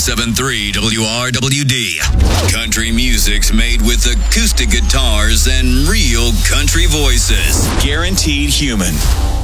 107.3 WRWD. Country music's made with acoustic guitars and real country voices. Guaranteed human.